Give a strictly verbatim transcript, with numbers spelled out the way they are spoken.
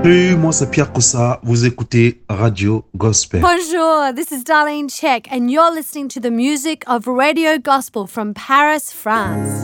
Salut, moi c'est Pierre Coussa, vous écoutez Radio Gospel. Bonjour, this is Darlene Check and you're listening to the music of Radio Gospel from Paris, France.